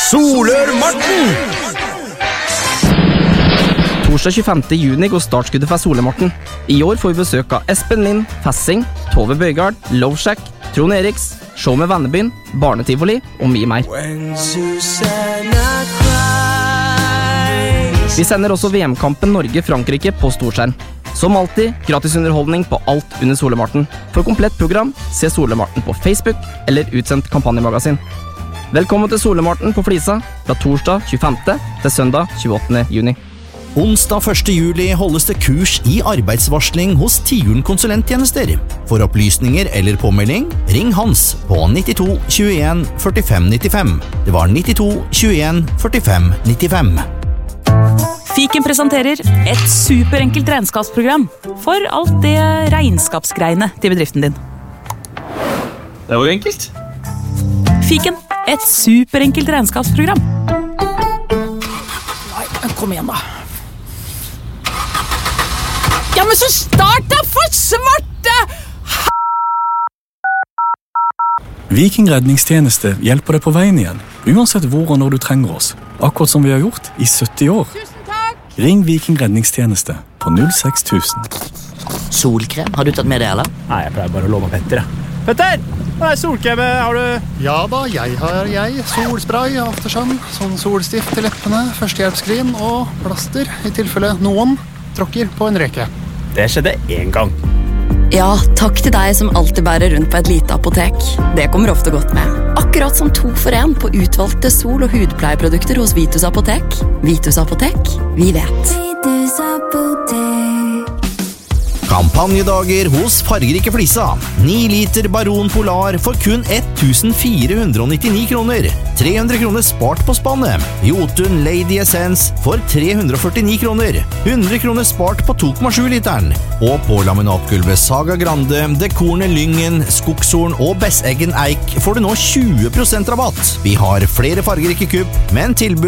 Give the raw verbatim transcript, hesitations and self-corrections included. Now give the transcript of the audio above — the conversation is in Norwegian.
Solør-Morten! Torsdag tjuefemte juni går startskuddet for Solør-Morten. I år får vi besøk av Espen Lind, Fassing, Tove Bøygard, Loveshack, Trond Eriks, Show med Vennebyen, Barnetivoli og mye mer. Vi sender også V M-kampen Norge-Frankrike på storskjerm. Som alltid, gratis underholdning på alt under Solør-Morten. For komplett program, se Solør-Morten på Facebook eller utsendt kampanjemagasin. Velkommen til Solør-Morten på Flisa, fra torsdag tjuefemte til søndag tjueåttende juni. Onsdag første juli holdes det kurs i arbeidsvarsling hos Tiuren konsulenttjenester. For opplysninger eller påmelding, ring Hans på nittito tjueen førtifem nittifem. Det var nittito tjueen førtifem nittifem. Fiken presenterer et superenkelt regnskapsprogram for alt det regnskapsgreiene til bedriften din. Det var jo enkelt. Fiken, et superenkelt regnskapsprogram. Nei, kom igjen da. Ja, men så start da for svarte! Viking redningstjeneste hjelper deg på veien igjen, uansett hvor og når du trenger oss. Akkurat som vi har gjort i sytti år. Ring Viking redningstjeneste på null seks tusen. Solkrem, har du tatt med det, eller? Nei, jeg pleier bare å låne Petter, jeg. Petter! Hva er solkrem? Har du... Ja da, jeg har jeg. Solspray, aftersun, sånn solstift til leppene, førstehjelpskrin og plaster, i tilfelle noen tråkker på en reke. Det skjedde en gang. Ja, takk til deg som alltid bærer rundt på et lite apotek. Det kommer ofte godt med. Akkurat som to for en på utvalgte sol- og hudpleieprodukter hos Vitus Apotek. Vitus Apotek, vi vet. Vitus Apotek. Kampanjedager hos Fargerike Flisa. ni liter Baron Polar for kun ett tusen fire hundre nittini kroner. tre hundre kroner spart på spannet. Jotun Lady Essence for tre hundre førtini kroner. hundre kroner spart på to komma sju literen. Og på laminatgulvet Saga Grande, Dekorne Lyngen, Skogshorn og Besseggen Eik får du nå tjue prosent rabatt. Vi har flere fargerike kupp, men tilbud